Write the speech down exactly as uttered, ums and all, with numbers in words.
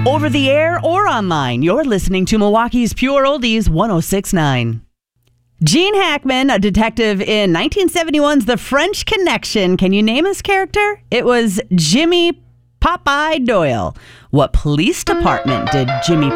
Over the air or online, you're listening to Milwaukee's Pure Oldies one oh six point nine. Gene Hackman, a detective in nineteen seventy-one's The French Connection. Can you name his character? It was Jimmy Popeye Doyle. What police department did Jimmy